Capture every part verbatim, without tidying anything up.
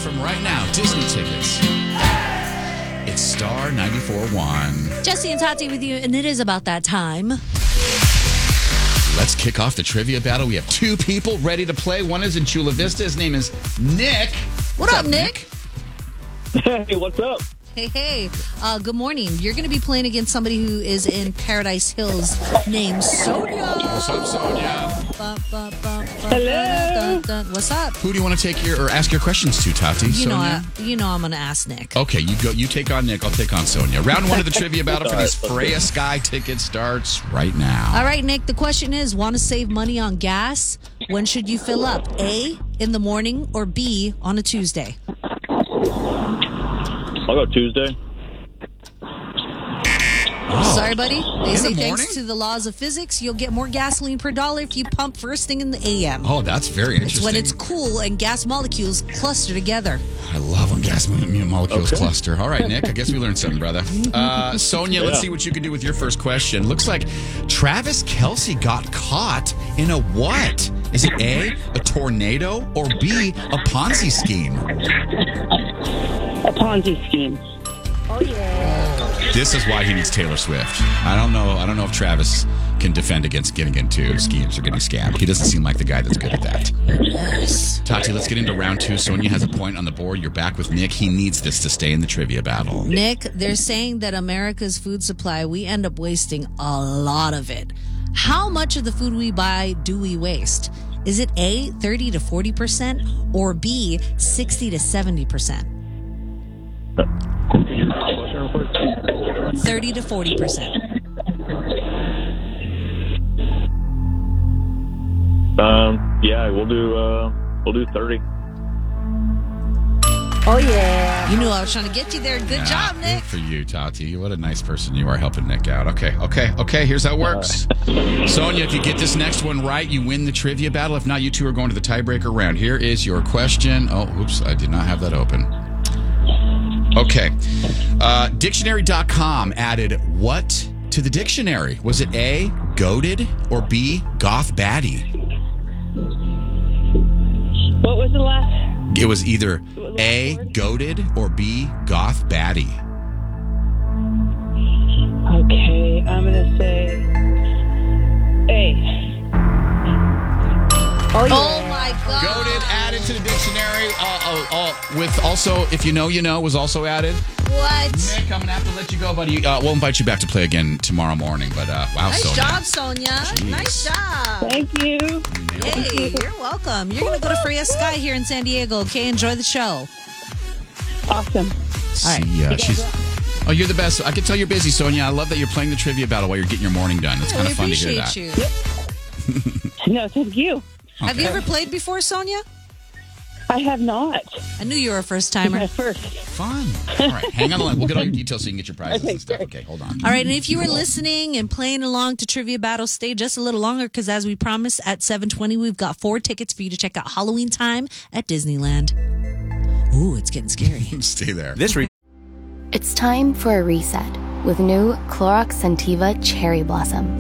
from right now. Disney tickets. It's Star ninety-four point one. Jesse and Tati with you, and it is about that time. Let's kick off the trivia battle. We have two people ready to play. One is in Chula Vista. His name is Nick. What What's up, Nick? Hey, what's up? Hey, hey. Uh, good morning. You're going to be playing against somebody who is in Paradise Hills named Sonia. What's up, Sonia? Hello. What's up? Who do you want to take your or ask your questions to, Tati? You Sonia? know, I, you know I'm going to ask Nick. Okay, you go. You take on Nick. I'll take on Sonia. Round one of the trivia battle for these Freya Sky tickets starts right now. All right, Nick, the question is, want to save money on gas? When should you fill up? A, in the morning, or B, on a Tuesday? I'll go Tuesday. Oh. Sorry, buddy. They In say the thanks morning? to the laws of physics, you'll get more gasoline per dollar if you pump first thing in the A M. Oh, that's very interesting. It's when it's cool and gas molecules cluster together. I love when gas mo- molecules Okay. cluster. All right, Nick, I guess we learned something, brother. Uh, Sonia, let's Yeah. see what you can do with your first question. Looks like Travis Kelce got caught in a what? Is it A, a tornado, or B, a Ponzi scheme? A Ponzi scheme. This is why he needs Taylor Swift. I don't know. I don't know if Travis can defend against getting into schemes or getting scammed. He doesn't seem like the guy that's good at that. Yes. Tati, let's get into round two. Sonia has a point on the board. You're back with Nick. He needs this to stay in the trivia battle. Nick, they're saying that America's food supply, we end up wasting a lot of it. How much of the food we buy do we waste? Is it A, thirty to forty percent, or B, sixty to seventy percent? thirty to forty percent. Um, yeah, we'll do. Uh, we'll do thirty. Oh, yeah. You knew I was trying to get you there. Good Ah, job, Nick. Good for you, Tati. What a nice person you are helping Nick out. Okay, okay, okay. Here's how it works. Sonia, if you get this next one right, you win the trivia battle. If not, you two are going to the tiebreaker round. Here is your question. Oh, oops, I did not have that open. Okay. Uh, dictionary dot com added what to the dictionary? Was it A, goated, or B, goth baddie? What was the last? It was either A, goated, or B, goth baddie. Okay, I'm going to say A. Oh, yeah. Oh, my God. Goated added to the dictionary. Uh, oh, oh, with also, if you know, you know, was also added. What? Nick, I'm going to have to let you go, buddy. Uh, we'll invite you back to play again tomorrow morning. But uh, wow, Nice Sonia. job, Sonia. Jeez. Nice job. Thank you. Hey, you're welcome. You're going to go to Freya Sky here in San Diego, okay? Enjoy the show. Awesome. See, uh, she's. Oh, you're the best. I can tell you're busy, Sonia. I love that you're playing the trivia battle while you're getting your morning done. It's kind we of fun to hear appreciate that. you. No, thank you. Have you ever played before, Sonia? I have not. I knew you were a first My timer. first. Fun. All right, hang on the line. We'll get all your details so you can get your prizes Okay, and stuff. great. Okay, hold on. All right, and if you were listening and playing along to Trivia Battle, stay just a little longer because as we promised at seven twenty, we've got four tickets for you to check out Halloween Time at Disneyland. Ooh, it's getting scary. Stay there. This re- It's time for a reset with new Clorox Scentiva Cherry Blossom.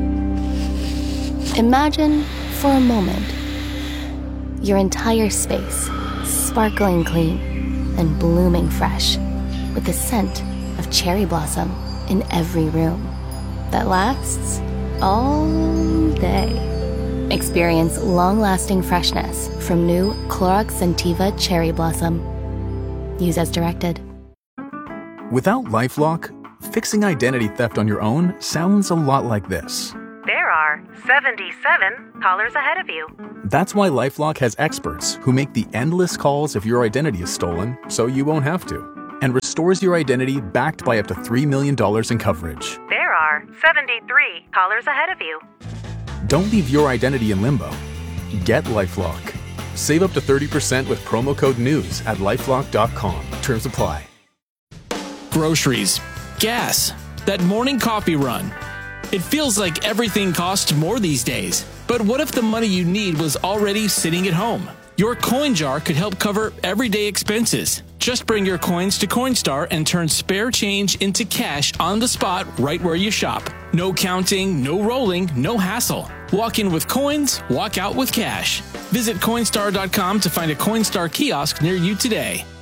Imagine, for a moment, your entire space sparkling clean and blooming fresh with the scent of cherry blossom in every room that lasts all day. Experience long-lasting freshness from new Clorox Scentiva Cherry Blossom. Use as directed. Without LifeLock, fixing identity theft on your own sounds a lot like this. There are seventy-seven callers ahead of you. That's why LifeLock has experts who make the endless calls if your identity is stolen so you won't have to, and restores your identity backed by up to three million dollars in coverage. There are seventy-three callers ahead of you. Don't leave your identity in limbo. Get LifeLock. Save up to thirty percent with promo code NEWS at lifelock dot com. Terms apply. Groceries, gas, that morning coffee run. It feels like everything costs more these days. But what if the money you need was already sitting at home? Your coin jar could help cover everyday expenses. Just bring your coins to Coinstar and turn spare change into cash on the spot right where you shop. No counting, no rolling, no hassle. Walk in with coins, walk out with cash. Visit Coinstar dot com to find a Coinstar kiosk near you today.